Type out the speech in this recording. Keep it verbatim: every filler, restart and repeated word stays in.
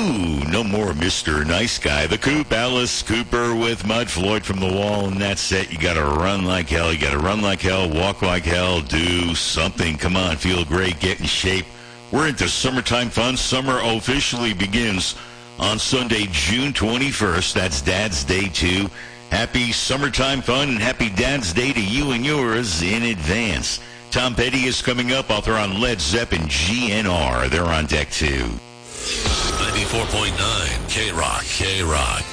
Ooh, no more Mister Nice Guy. The Coop, Alice Cooper with Mud Floyd from The Wall, and that's it. You got to run like hell. You got to run like hell, walk like hell, do something. Come on, feel great, get in shape. We're into summertime fun. Summer officially begins on Sunday, June twenty-first. That's Dad's Day, too. Happy summertime fun and happy Dad's Day to you and yours in advance. Tom Petty is coming up, author on Led Zeppelin, G N R. They're on deck, too. ninety-four point nine K-Rock, K-Rock.